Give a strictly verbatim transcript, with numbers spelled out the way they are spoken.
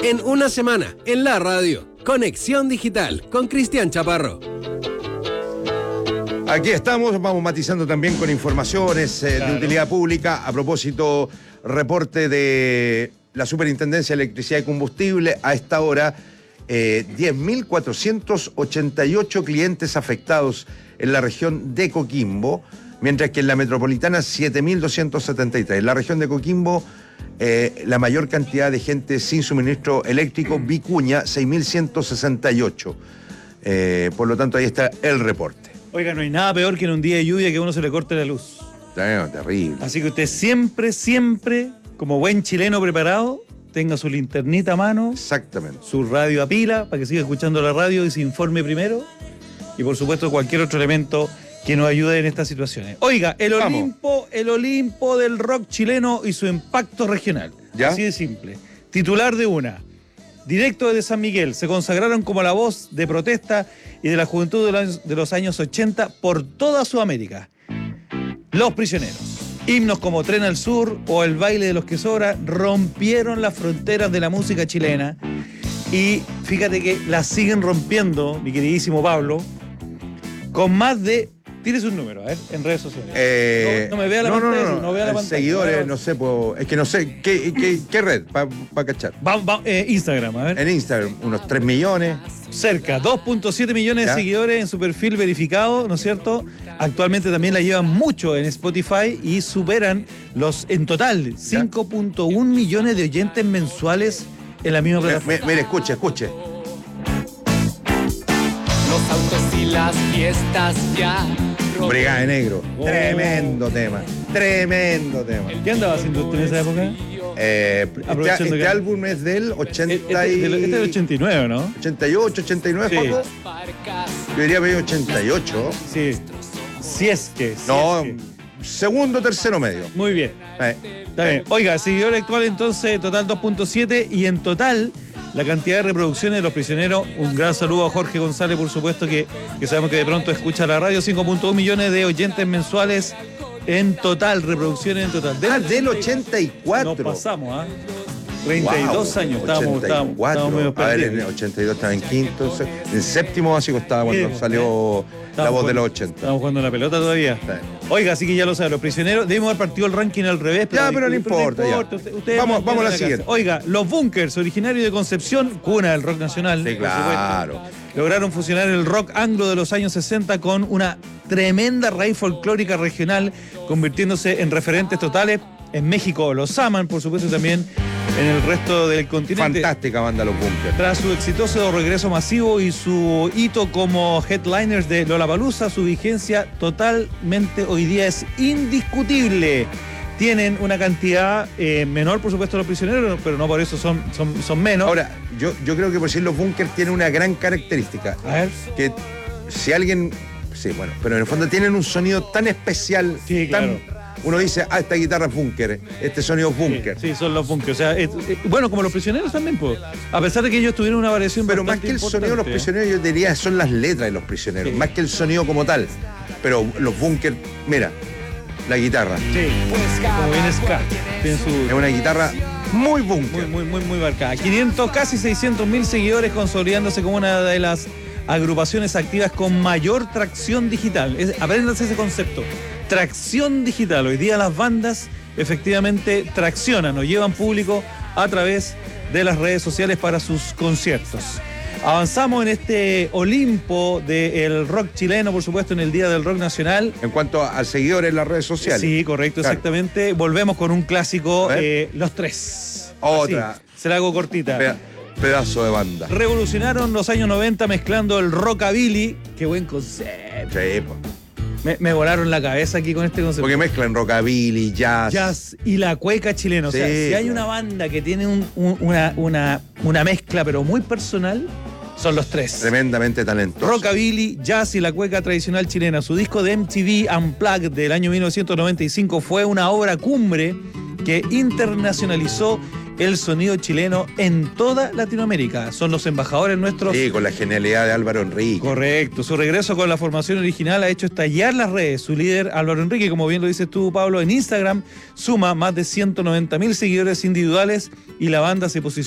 En una semana, en la radio, Conexión Digital con Cristian Chaparro. Aquí estamos, vamos matizando también con informaciones eh, claro. de utilidad pública. A propósito, reporte de la Superintendencia de Electricidad y Combustible. A esta hora, eh, diez mil cuatrocientos ochenta y ocho clientes afectados en la región de Coquimbo, mientras que en la metropolitana siete mil doscientos setenta y tres. En la región de Coquimbo, eh, la mayor cantidad de gente sin suministro eléctrico, Vicuña, seis mil ciento sesenta y ocho. Eh, por lo tanto, ahí está el reporte. Oiga, no hay nada peor que en un día de lluvia que uno se le corte la luz. No, terrible. Así que usted siempre, siempre, como buen chileno preparado, tenga su linternita a mano. Exactamente. Su radio a pila, para que siga escuchando la radio y se informe primero. Y por supuesto cualquier otro elemento que nos ayude en estas situaciones. Oiga, el Vamos. Olimpo, el Olimpo del rock chileno y su impacto regional. ¿Ya? Así de simple. Titular de una. Directo desde San Miguel, se consagraron como la voz de protesta y de la juventud de los, de los años ochenta por toda Sudamérica. Los Prisioneros. Himnos como Tren al Sur o El Baile de los que Sobra rompieron las fronteras de la música chilena y fíjate que las siguen rompiendo, mi queridísimo Pablo, con más de... Tienes un número, a ver, en redes sociales. Eh, no, no me vea la no, pantalla. No, no, no vea la pantalla. Seguidores, no sé, po, es que no sé, ¿qué, qué, qué red para pa cachar? Va, va, eh, Instagram, a ver. En Instagram, unos tres millones. Cerca, dos punto siete millones ¿Ya? de seguidores en su perfil verificado, ¿no es cierto? Actualmente también la llevan mucho en Spotify y superan los, en total, cinco punto uno millones de oyentes mensuales en la misma plataforma. Mire, escuche, escuche. Los autos y las fiestas ya. Brigada de Negro. Oh. Tremendo tema. Tremendo tema. ¿Qué andaba haciendo usted en esa época? Eh, este este que... álbum es del ochenta y... Este, este, este es del ochenta y nueve, ¿no? ochenta y ocho, ochenta y nueve, sí. Paco. Yo diría medio ochenta y ocho. Sí. Si es que. Si no, es que. Segundo, tercero, medio. Muy bien. Eh. Está bien. Oiga, seguidor actual entonces, total dos punto siete y en total... La cantidad de reproducciones de Los Prisioneros, un gran saludo a Jorge González, por supuesto, que, que sabemos que de pronto escucha la radio, cinco punto uno millones de oyentes mensuales en total, reproducciones en total. Del, ah, del ochenta y cuatro. Nos pasamos, ¿ah? ¿eh? treinta y dos wow, años, estábamos, estábamos, estábamos medio A ver, en perdidos. el ochenta y dos estaba en quinto, en séptimo básico estaba cuando Sí, salió eh. La Voz jugando, de los ochenta. Estamos jugando la pelota todavía. Sí. Oiga, así que ya lo saben, Los Prisioneros, debemos haber partido el ranking al revés. Pero ya, pero no importa. No importa ya. Usted, usted vamos vamos a la, la siguiente. Oiga, Los Bunkers, originarios de Concepción, cuna del rock nacional. Sí, claro. Lograron fusionar el rock anglo de los años sesenta con una tremenda raíz folclórica regional, convirtiéndose en referentes totales. En México los aman, por supuesto, también en el resto del continente. Fantástica banda Los Bunkers. Tras su exitoso regreso masivo y su hito como headliners de Lollapalooza, su vigencia totalmente hoy día es indiscutible. Tienen una cantidad eh, menor, por supuesto, Los Prisioneros, pero no por eso son, son, son menos. Ahora, yo, yo creo que por decir Los Bunkers tiene una gran característica. A ver. Que si alguien... Sí, bueno, pero en el fondo tienen un sonido tan especial, sí, tan... Claro. Uno dice, ah, esta guitarra es Bunker, este sonido es Bunker. Sí, sí, son los Bunkers. O sea, es, es, bueno, como Los Prisioneros también, pues. A pesar de que ellos tuvieron una variación pero más que el importante. sonido de Los Prisioneros, yo diría, son las letras de Los Prisioneros, sí. Más que el sonido como tal. Pero Los Bunkers, mira, la guitarra. Sí, como bien ska. Tiene su... Es una guitarra muy Bunker. Muy, muy, muy, muy marcada. quinientos, casi seiscientos mil seguidores, consolidándose como una de las agrupaciones activas con mayor tracción digital. Es, apréndase ese concepto. Tracción digital. Hoy día las bandas efectivamente traccionan o llevan público a través de las redes sociales para sus conciertos. Avanzamos en este Olimpo del rock chileno, por supuesto, en el Día del Rock Nacional. En cuanto a seguidores en las redes sociales. Sí, correcto, claro. Exactamente. Volvemos con un clásico, eh, Los Tres. Otra. Así, se la hago cortita. Peda pedazo de banda. Revolucionaron los años noventa mezclando el rockabilly. Qué buen concepto. Sí, pues. Me, me volaron la cabeza aquí con este concepto. Porque mezclan rockabilly, jazz. Jazz y la cueca chilena. Sí, o sea, si hay una banda que tiene un, un, una, una, una mezcla, pero muy personal, son Los Tres. Tremendamente talentosos. Rockabilly, jazz y la cueca tradicional chilena. Su disco de M T V Unplugged del año mil novecientos noventa y cinco fue una obra cumbre que internacionalizó el sonido chileno en toda Latinoamérica. Son los embajadores nuestros. Sí, con la genialidad de Álvaro Enrique. Correcto. Su regreso con la formación original ha hecho estallar las redes. Su líder, Álvaro Enrique, como bien lo dices tú, Pablo, en Instagram, suma más de ciento noventa mil seguidores individuales y la banda se posiciona